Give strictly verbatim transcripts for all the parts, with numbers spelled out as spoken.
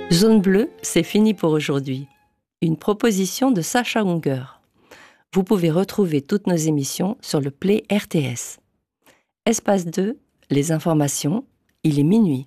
Zone bleue, c'est fini pour aujourd'hui. Une proposition de Sacha Unger. Vous pouvez retrouver toutes nos émissions sur le Play R T S. Espace deux, les informations, il est minuit.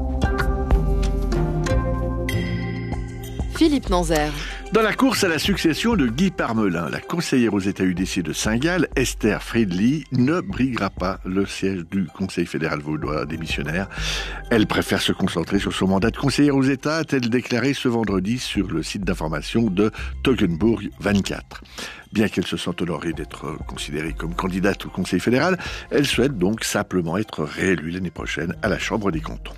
Philippe Nanzer. Dans la course à la succession de Guy Parmelin, la conseillère aux États U D C de Saint-Gall, Esther Friedli, ne briguera pas le siège du Conseil fédéral vaudois démissionnaire. Elle préfère se concentrer sur son mandat de conseillère aux États, a-t-elle déclaré ce vendredi sur le site d'information de Toggenburg vingt-quatre. Bien qu'elle se sente honorée d'être considérée comme candidate au Conseil fédéral, elle souhaite donc simplement être réélue l'année prochaine à la Chambre des cantons.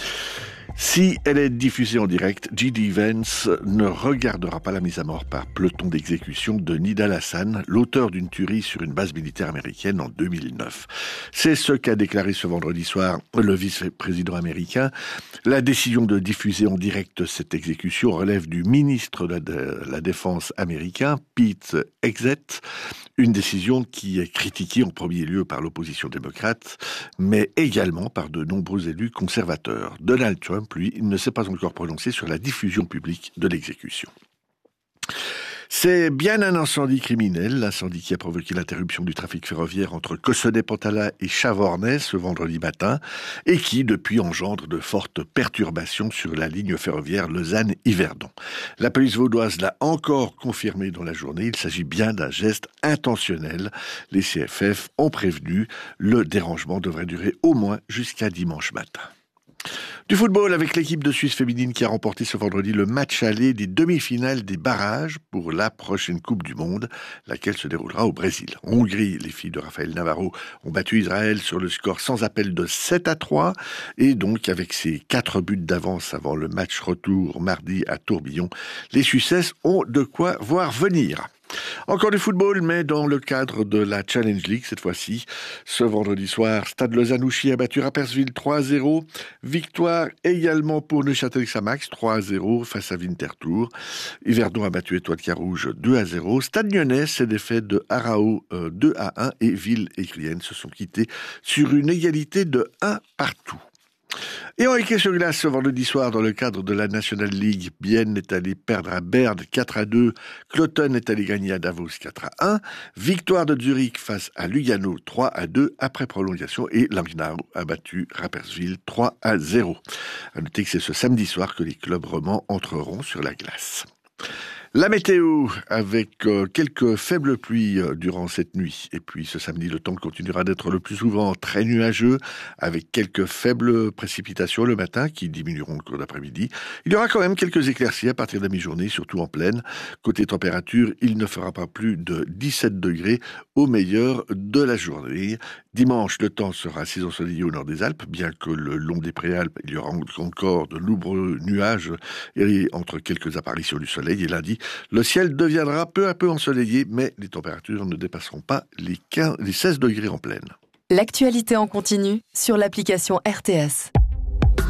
Si elle est diffusée en direct, J D. Vance ne regardera pas la mise à mort par peloton d'exécution de Nidal Hassan, l'auteur d'une tuerie sur une base militaire américaine en deux mille neuf. C'est ce qu'a déclaré ce vendredi soir le vice-président américain. La décision de diffuser en direct cette exécution relève du ministre de la Défense américain, Pete Hegseth, une décision qui est critiquée en premier lieu par l'opposition démocrate, mais également par de nombreux élus conservateurs. Donald Trump, lui, il ne s'est pas encore prononcé sur la diffusion publique de l'exécution. C'est bien un incendie criminel, l'incendie qui a provoqué l'interruption du trafic ferroviaire entre Cossonay-Pontala et Chavornay ce vendredi matin et qui, depuis, engendre de fortes perturbations sur la ligne ferroviaire Lausanne-Yverdon. La police vaudoise l'a encore confirmé dans la journée, il s'agit bien d'un geste intentionnel. Les C F F ont prévenu, le dérangement devrait durer au moins jusqu'à dimanche matin. Du football avec l'équipe de Suisse féminine qui a remporté ce vendredi le match aller des demi-finales des barrages pour la prochaine Coupe du Monde, laquelle se déroulera au Brésil. En Hongrie, les filles de Raphaël Navarro ont battu Israël sur le score sans appel de sept à trois et donc avec ces quatre buts d'avance avant le match retour mardi à Tourbillon, les Suissesses ont de quoi voir venir. Encore du football, mais dans le cadre de la Challenge League cette fois-ci. Ce vendredi soir, Stade Lausanne-Ouchy a battu Rapperswil trois à zéro. Victoire également pour Neuchâtel-Xamax trois à zéro face à Winterthur. Yverdon a battu Étoile Carouge deux à zéro. Stade Lyonnais s'est défait de Arao euh, deux à un et Ville et Crienne se sont quittés sur une égalité de un partout. Et en hockey sur glace ce vendredi soir, dans le cadre de la National League, Bienne est allé perdre à Berne quatre à deux, Cloton est allé gagner à Davos quatre à un, victoire de Zurich face à Lugano trois à deux après prolongation et Langnau a battu Rapperswil trois à zéro. À noter que c'est ce samedi soir que les clubs romans entreront sur la glace. La météo, avec euh, quelques faibles pluies euh, durant cette nuit. Et puis ce samedi, le temps continuera d'être le plus souvent très nuageux, avec quelques faibles précipitations le matin qui diminueront au cours d'après-midi. Il y aura quand même quelques éclaircies à partir de la mi-journée, surtout en plaine. Côté température, il ne fera pas plus de dix-sept degrés au meilleur de la journée. Dimanche, le temps sera assez ensoleillé au nord des Alpes, bien que le long des Préalpes, il y aura encore de nombreux nuages et entre quelques apparitions du soleil. Et lundi, le ciel deviendra peu à peu ensoleillé, mais les températures ne dépasseront pas les, quinze, les seize degrés en pleine. L'actualité en continu sur l'application R T S.